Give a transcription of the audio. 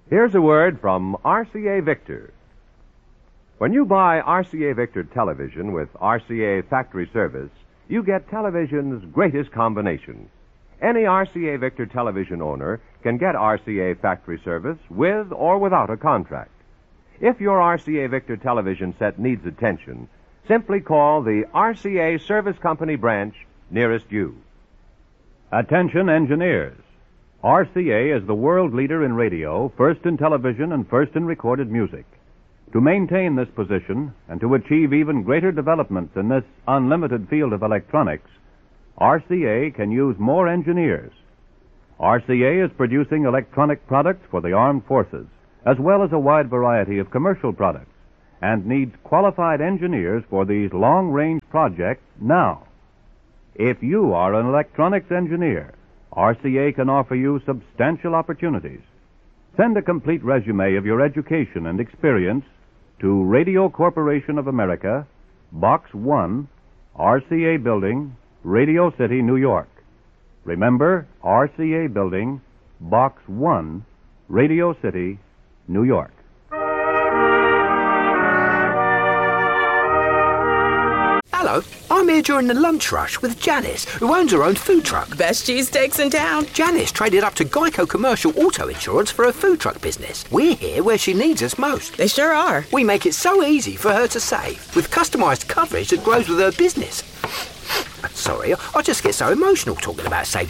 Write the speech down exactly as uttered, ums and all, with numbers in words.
Here's a word from R C A Victor. When you buy R C A Victor television with R C A factory service, you get television's greatest combination. Any R C A Victor television owner can get R C A factory service with or without a contract. If your R C A Victor television set needs attention, simply call the R C A Service Company branch nearest you. Attention engineers. R C A is the world leader in radio, first in television and first in recorded music. To maintain this position and to achieve even greater developments in this unlimited field of electronics, R C A can use more engineers. R C A is producing electronic products for the armed forces, as well as a wide variety of commercial products, and needs qualified engineers for these long-range projects now. If you are an electronics engineer, R C A can offer you substantial opportunities. Send a complete resume of your education and experience to Radio Corporation of America, Box one, R C A Building, Radio City, New York. Remember, R C A Building, Box one, Radio City, New York. Hello, I'm here during the lunch rush with Janice, who owns her own food truck. Best cheesesteaks in town. Janice traded up to Geico Commercial Auto Insurance for her food truck business. We're here where she needs us most. They sure are. We make it so easy for her to save, with customised coverage that grows with her business. Sorry, I just get so emotional talking about saving